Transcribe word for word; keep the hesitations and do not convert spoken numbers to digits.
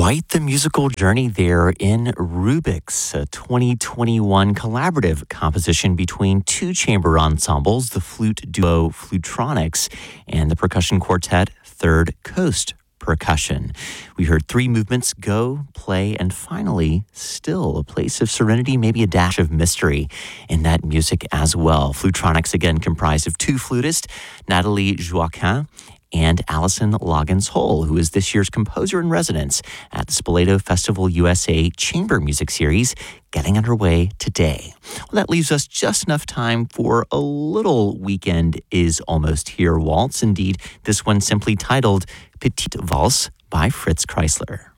Quite the musical journey there in Rubix, a twenty twenty-one collaborative composition between two chamber ensembles, the flute duo Flutronix and the percussion quartet Third Coast Percussion. We heard three movements: go, play, and finally, still, a place of serenity, maybe a dash of mystery in that music as well. Flutronix, again, comprised of two flutists, Nathalie Joaquin and Allison Loggins-Hole, who is this year's composer in residence at the Spoleto Festival U S A Chamber Music Series, getting underway today. Well, that leaves us just enough time for a little Weekend is Almost Here waltz. Indeed, this one simply titled Petite Valse by Fritz Kreisler.